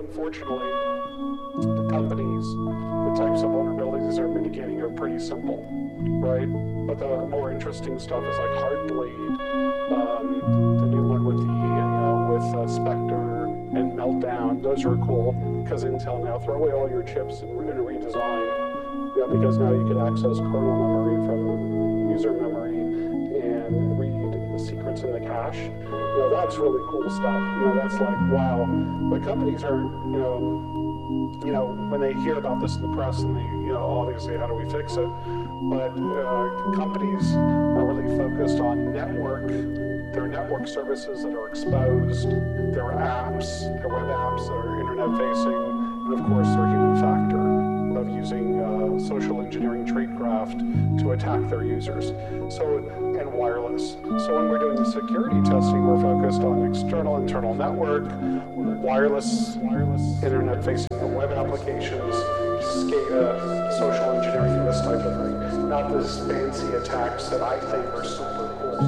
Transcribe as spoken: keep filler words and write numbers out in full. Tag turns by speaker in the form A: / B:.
A: unfortunately, the companies, the types of vulnerabilities they're mitigating are pretty simple, right? But the more interesting stuff is like Heartbleed, um, the new one with the, you know, with uh, Spectre and Meltdown. Those are cool because Intel now throw away all your chips and, and redesign. Yeah, because now you can access kernel memory from user memory and read the secrets in the cache. You know, that's really cool stuff. You know, that's like, wow. But companies are, you know, you know, when they hear about this in the press and they, you know, obviously, how do we fix it? But uh, companies are really focused on network, their network services that are exposed, their apps, their web apps that are internet facing, and of course their human factor of using uh, social engineering tradecraft to attack their users. So, and wireless. So when we're doing the security testing, we're focused on external, internal network, wireless, wireless, internet facing web applications, SCADA, social engineering, this type of thing. Not these fancy attacks that I think are super